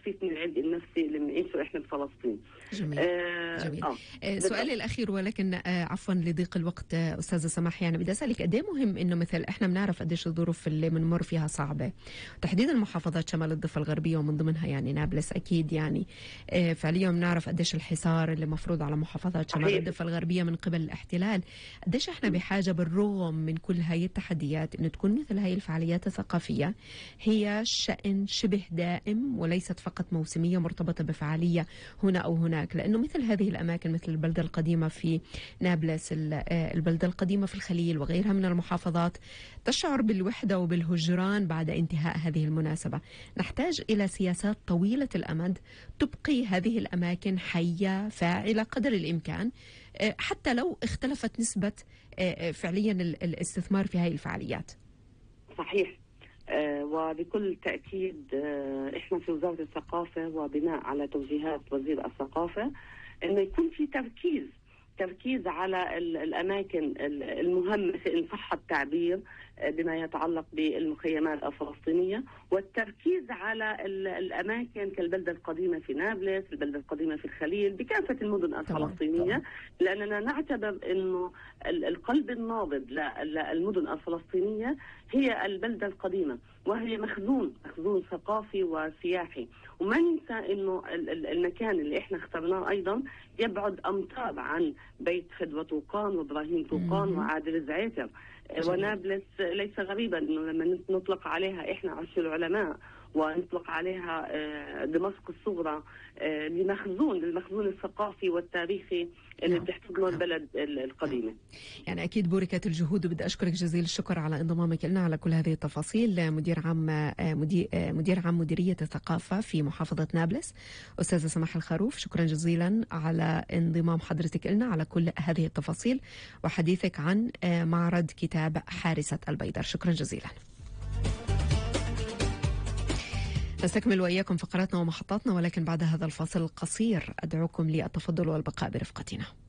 تخفيف من العبء النفسي اللي بنعيشه احنا بفلسطين. جميل. جميل. سؤالي الاخير ولكن عفوا لضيق الوقت استاذه سماح، يعني بدي اسالك قد ايه مهم انه مثل احنا بنعرف قديش الظروف اللي بنمر فيها صعبه، تحديدا محافظات شمال الضفه الغربيه ومن ضمنها يعني نابلس اكيد، يعني فعليا بنعرف قديش الحصار اللي مفروض على محافظات شمال الضفه الغربيه من قبل الاحتلال، قديش احنا بحاجه بالرغم من كل هاي التحديات انه تكون مثل هاي الفعاليات الثقافيه هي شأن شبه دائم وليست فقط موسميه مرتبطه بفعاليه هنا او هناك، لانه مثل هذه الاماكن مثل البلده القديمه في نابلس، البلده القديمه في الخليل وغيرها من المحافظات تشعر بالوحده وبالهجران بعد انتهاء هذه المناسبه. نحتاج الى سياسات طويله الامد تبقي هذه الاماكن حيه فاعله قدر الامكان، حتى لو اختلفت نسبه فعليا الاستثمار في هذه الفعاليات. صحيح. وبكل تأكيد إحنا في وزارة الثقافة وبناء على توجيهات وزير الثقافة إنه يكون في تركيز على الأماكن المهمة إن صح التعبير بما يتعلق بالمخيمات الفلسطينية، والتركيز على الأماكن كالبلدة القديمة في نابلس، البلدة القديمة في الخليل، بكافة المدن الفلسطينية، لأننا نعتبر أنه القلب النابض للمدن الفلسطينية هي البلدة القديمة، وهي مخزون ثقافي وسياحي. وما ننسى أنه المكان اللي إحنا اخترناه أيضا يبعد أمتار عن بيت فدوى طوقان وإبراهيم طوقان وعادل زعيتر. ونابلس ليس غريبا انه لما نطلق عليها احنا عرش العلماء ونطلق عليها دمشق الصغرى للمخزون الثقافي والتاريخي اللي بتحتضنه البلد القديمة. يعني اكيد بوركت الجهود، وبدي اشكرك جزيل الشكر على انضمامك لنا على كل هذه التفاصيل. مدير عام مديرية الثقافة في محافظة نابلس أستاذة سماح الخروف، شكرا جزيلا على انضمام حضرتك لنا على كل هذه التفاصيل وحديثك عن معرض كتاب حارسة البيدر. شكرا جزيلا. نستكمل وإياكم فقراتنا ومحطاتنا، ولكن بعد هذا الفاصل القصير أدعوكم للتفضل والبقاء برفقتنا.